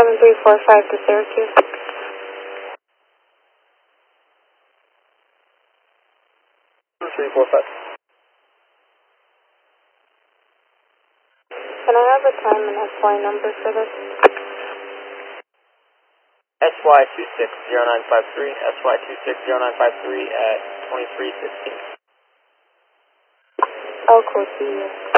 7345 to Syracuse. Three, four, five. Can I have a time and SY number for this? SY260953, SY260953 at 23:15. I'll quote you.